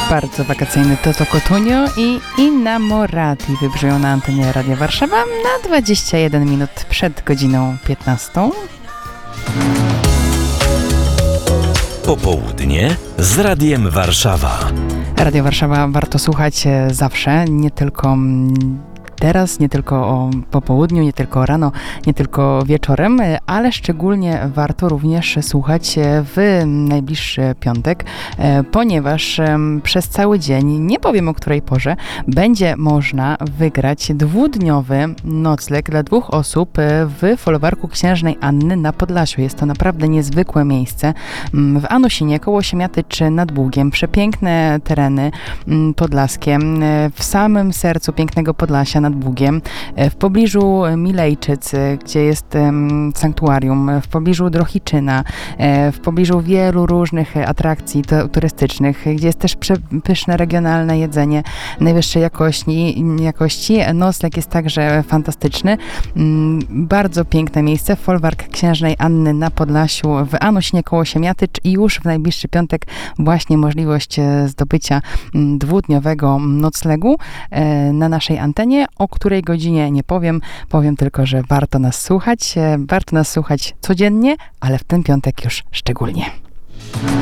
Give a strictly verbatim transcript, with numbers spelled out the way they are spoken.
Bardzo wakacyjny Toto Cotugno i Innamorati wybrzmią na antenie Radia Warszawa na dwadzieścia jeden minut przed godziną piętnastą. Popołudnie z Radiem Warszawa. Radio Warszawa warto słuchać zawsze, nie tylko teraz, nie tylko o popołudniu, nie tylko rano, nie tylko wieczorem, ale szczególnie warto również słuchać w najbliższy piątek, ponieważ przez cały dzień, nie powiem o której porze, będzie można wygrać dwudniowy nocleg dla dwóch osób w folwarku Księżnej Anny na Podlasiu. Jest to naprawdę niezwykłe miejsce w Anusinie, koło Siemiaty czy nad Bugiem. Przepiękne tereny podlaskie, w samym sercu pięknego Podlasia nad Bugiem, w pobliżu Milejczyc, gdzie jest sanktuarium, w pobliżu Drohiczyna, w pobliżu wielu różnych atrakcji turystycznych, gdzie jest też pyszne regionalne jedzenie najwyższej jakości. jakości. Nocleg jest także fantastyczny. Bardzo piękne miejsce. Folwark Księżnej Anny na Podlasiu w Anusinie koło Siemiaty i już w najbliższy piątek właśnie możliwość zdobycia dwudniowego noclegu na naszej antenie, o której godzinie nie powiem, powiem tylko, że warto nas słuchać, warto nas słuchać codziennie, ale w ten piątek już szczególnie.